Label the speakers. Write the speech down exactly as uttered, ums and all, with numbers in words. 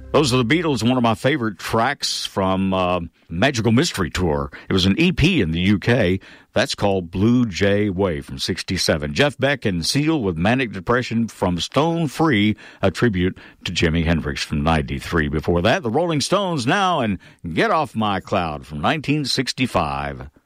Speaker 1: Those are the Beatles, one of my favorite tracks from uh, Magical Mystery Tour. It was an E P in the U K. That's called Blue Jay Way from sixty-seven. Jeff Beck and Seal with Manic Depression from Stone Free, a tribute to Jimi Hendrix from ninety-three. Before that, the Rolling Stones now and Get Off My Cloud from nineteen sixty-five.